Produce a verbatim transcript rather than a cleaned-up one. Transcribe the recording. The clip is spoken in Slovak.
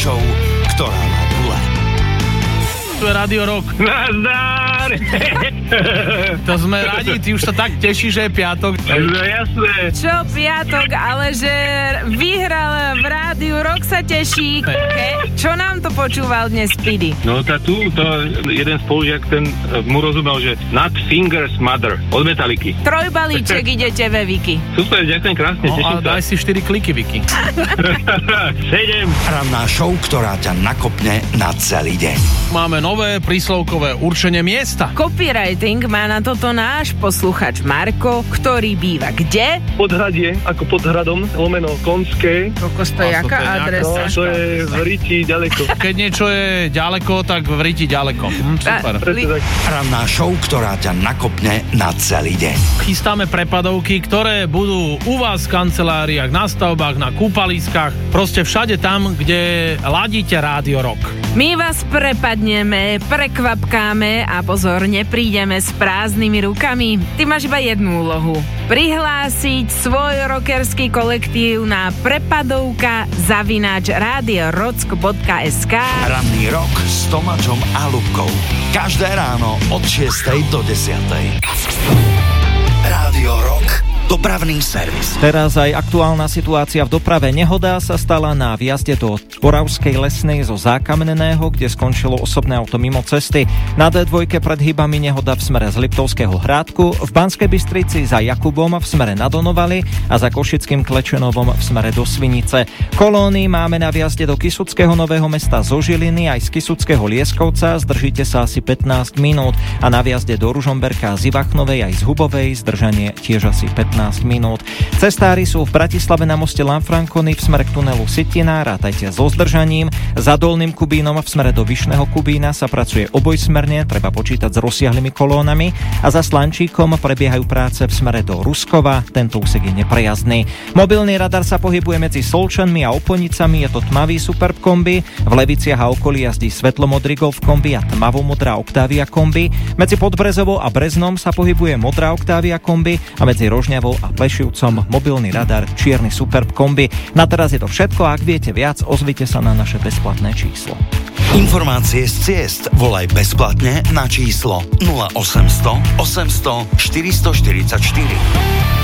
show, ktorá má gule. To je Radio Rock. Nazdar! To sme radi, ty už sa tak tešíš, že je piatok. No jasné. Čo piatok, ale že vyhral v Rádiu Rock sa teší. Ke? Čo nám to počúval dnes Speedy? No tá tu, to jeden spolužiak, ten mu rozumel, že Not Fingers Mother od Metalliky. Trojbalíček idete ve Viki. Super, ďakujem krásne, No teším a sa. daj si štyri kliky, Viki. Sedem. Ranná show, ktorá ťa nakopne na celý deň. Máme nové príslovkové určenie miesta. Copywriting má na toto náš posluchač Marko, ktorý býva kde? Podhradie, ako pod hradom, lomeno Konské. Kokos, to je A to jaká je nejaká- adresa? No, to je v Riti ďaleko. Keď niečo je ďaleko, tak v Riti ďaleko. Hm, super. Presne tak. Ranná show, ktorá ťa nakopne na celý deň. Chystáme prepadovky, ktoré budú u vás v kanceláriách, na stavbách, na kúpaliskách, proste všade tam, kde ladíte Rádio Rock. My vás prepadneme, prekvapkáme a pozor, neprídeme s prázdnymi rukami. Ty máš iba jednu úlohu. Prihlásiť svoj rockerský kolektív na prepadovka zavináč radiorocko bodka es ká. Ranný rok s Tomáčom a Lubkou. Každé ráno od šiestej do desiatej. Rádio Rock. Dopravný servis. Teraz aj aktuálna situácia v doprave. Nehoda sa stala na vjazde do Moravskej Lesnej zo Zákamenného, kde skončilo osobné auto mimo cesty. Na dé dva pred hybami nehoda v smere z Liptovského Hrádku, v Banskej Bystrici za Jakubom v smere na Donovali a za Košickým Klečenovom v smere do Svinice. Kolóny máme na vjazde do Kysuckého Nového Mesta zo Žiliny aj z Kysuckého Lieskovca. Zdržíte sa asi pätnásť minút a na vjazde do Ružomberka z Ivachnovej aj z Hubovej zdržanie tiež asi pätnásť minút. Cestári sú v Bratislave na moste Lanfrancony v smere k tunelu Sitina, rátajte so zdržaním. Za Dolným Kubínom v smere do Vyšného Kubína sa pracuje obojsmerne, treba počítať s rozsiahlymi kolónami a za Slančíkom prebiehajú práce v smere do Ruskova, tento úsek je neprejazdný. Mobilný radar sa pohybuje medzi Solčanmi a Oponicami, je to tmavý Superb kombi, v Leviciach a okolí jazdí svetlomodrý Golf kombi a tmavomodrá Octavia kombi, medzi Podbrezovou a Breznom sa pohybuje modrá Octavia kombi a medzi Rožňavou a Plešivcom mobilný radar čierny Superb kombi. Na teraz je to všetko, ak viete viac, ozvite sa na naše bezplatné číslo. Informácie z ciest volaj bezplatne na číslo nula osemsto osemsto štyristoštyridsaťštyri.